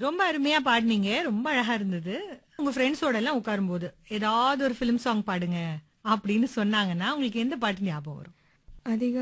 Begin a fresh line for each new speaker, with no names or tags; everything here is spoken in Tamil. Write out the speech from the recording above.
ரொம்ப அருமையா பாடுனீங்க. ரொம்ப அழகா இருந்தது. உங்க ஃப்ரெண்ட்ஸோட எல்லாம் உட்காரும்போது ஏதாவது ஒரு ஃபிலிம் சாங் பாடுங்க அப்படின்னு சொன்னாங்கன்னா உங்களுக்கு எந்த பாட்டு ஞாபகம் வரும்?
அதிக